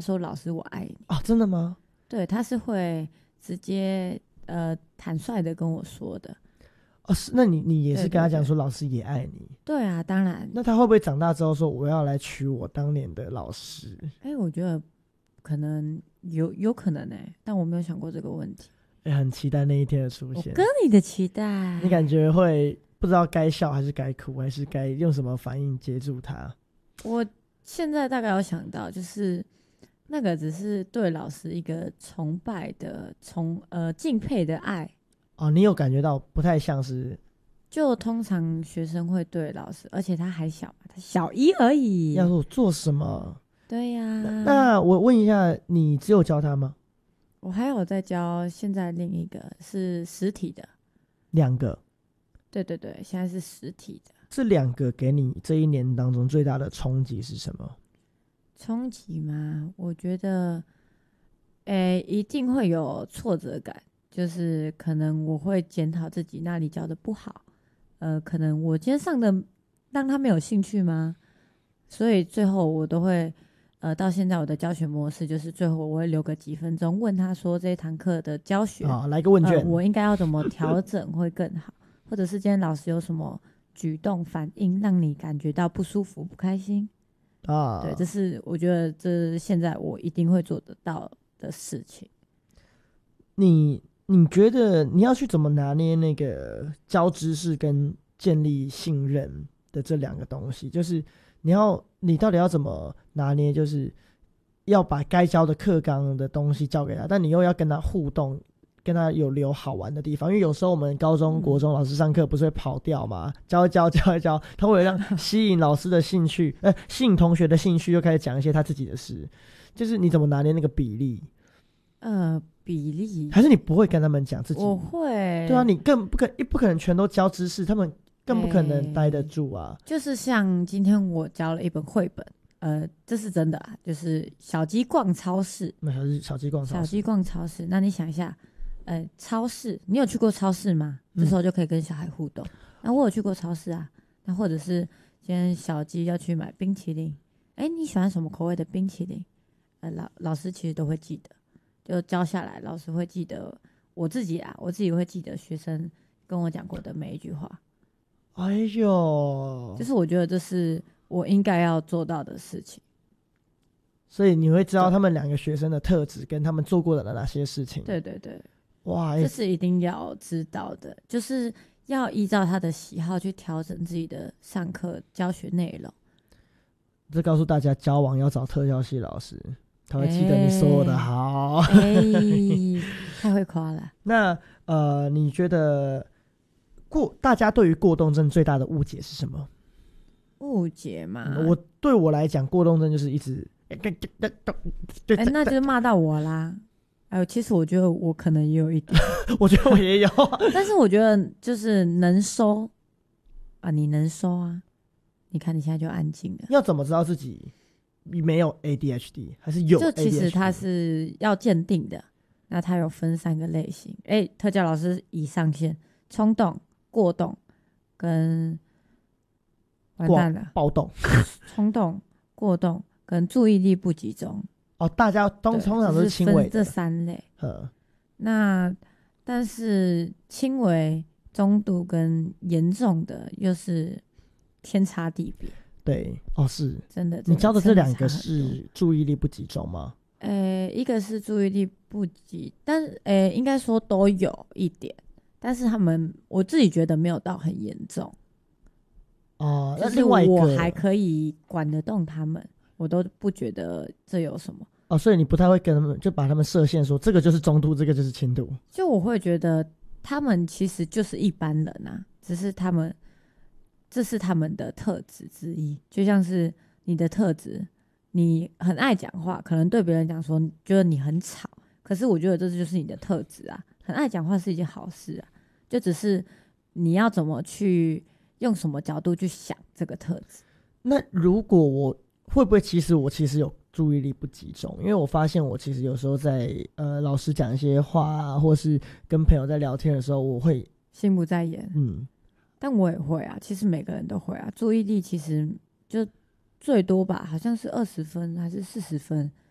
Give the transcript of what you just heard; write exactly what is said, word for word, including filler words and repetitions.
说老师我爱你。 啊，真的吗？ 对，他是会直接呃坦率的跟我说的。 哦，是，那你你也是对跟他对对讲说老师也爱你？ 对啊，当然。 那他会不会长大之后说我要来娶我当年的老师？ 哎，我觉得可能有有可能哎、但我没有想过这个问题。 也很期待那一天的出现。 我跟你的期待， 你感觉会不知道该笑还是该哭，还是该用什么反应接住他？ 我现在大概有想到，就是那个只是对老师一个崇拜的、崇呃敬佩的爱。 哦，你有感觉到不太像是？ 就通常学生会对老师，而且他还小嘛，他小一而已。 要说我做什么？ 对呀、 那那我问一下，你只有教他吗？ 我还有在教，现在另一个是实体的。 两个？ 对对对，现在是实体的。 这两个给你这一年当中最大的冲击是什么？ 冲击吗？我觉得，诶，一定会有挫折感，就是可能我会检讨自己那里教的不好，呃，可能我今天上的让他没有兴趣吗？所以最后我都会，呃，到现在我的教学模式就是最后我会留个几分钟问他说这一堂课的教学啊，来个问卷， 呃，我应该要怎么调整会更好，或者是今天老师有什么举动反应让你感觉到不舒服、不开心。 啊， 对，这是我觉得这是现在我一定会做得到的事情。 你你觉得你要去怎么拿捏那个教知识跟建立信任的这两个东西？就是你要你到底要怎么拿捏？就是要把该教的课纲的东西教给他，但你又要跟他互动，跟他有留好玩的地方。因为有时候我们高中、国中老师上课不是会跑调嘛，教一教教一教，他为了让吸引老师的兴趣，呃，吸引同学的兴趣，又开始讲一些他自己的事。就是你怎么拿捏那个比例？ 呃，比例还是你不会跟他们讲自己？ 我会， 对啊，你更不可不可能全都教知识，他们更不可能待得住啊。 就是像今天我教了一本绘本，呃，这是真的啊，就是小鸡逛超市， 那还是小鸡逛超市。 小鸡逛超市。那你想一下，呃，超市，你有去过超市吗？这时候就可以跟小孩互动。那、嗯、我有去过超市啊。那或者是今天小鸡要去买冰淇淋，哎，你喜欢什么口味的冰淇淋？呃，老老师其实都会记得，就教下来，老师会记得。我自己啊，我自己会记得学生跟我讲过的每一句话。 哎呦， 就是我觉得这是我应该要做到的事情。 所以你会知道他们两个学生的特质跟他们做过的哪些事情。 对对对， 哇， 这是一定要知道的，就是要依照他的喜好去调整自己的上课教学内容。 这告诉大家，交往要找特教系老师，他会记得你说的好。 哎、欸，太会夸了。 那呃，你觉得过大家对于过动症最大的误解是什么？ 误解嘛、 嗯？我对我来讲，过动症就是一直哎、 欸，那就是骂到我啦。哎呦，其实我觉得我可能也有一点， 我觉得我也有， 但是我觉得就是能收啊，你能收啊。你看你现在就安静了。 要怎么知道自己没有 A D H D 还是有 A D H D？ 就其实它是要鉴定的，那它有分三个类型。哎、欸，特教老师已上线：冲动、过动跟完蛋了暴动。 冲动、过动跟注意力不集中。 哦，大家通通常都是轻微的这三类。 嗯， 那但是轻微、中度跟严重的又是天差地别。 对，哦，是真的。 你教的这两个是注意力不集中吗？ 呃，一个是注意力不集，但呃，应该说都有一点，但是他们我自己觉得没有到很严重。 哦， 那、就是、另外一个我还可以管得动他们，我都不觉得这有什么。 哦，所以你不太会跟他们就把他们设限说这个就是中度，这个就是轻度。 就我会觉得他们其实就是一般人啊，只是他们这是他们的特质之一，就像是你的特质，你很爱讲话，可能对别人讲说觉得你很吵，可是我觉得这就是你的特质啊，很爱讲话是一件好事啊，就只是你要怎么去用什么角度去想这个特质。 那如果我会不会其实我其实有注意力不集中？因为我发现我其实有时候在呃老师讲一些话啊，或是跟朋友在聊天的时候，我会心不在焉。 嗯， 但我也会啊，其实每个人都会啊。注意力其实就最多吧，好像是二十分还是四十分，